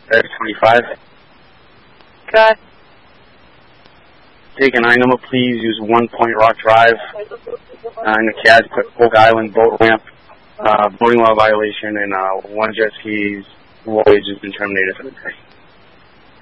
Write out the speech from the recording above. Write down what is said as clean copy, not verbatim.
Area 25. Got it. Take an I number, please. Use 1 Point Rock Drive in the CAD, Oak Island boat ramp. Boating law violation and 1 jet ski's voyage has been terminated for the day.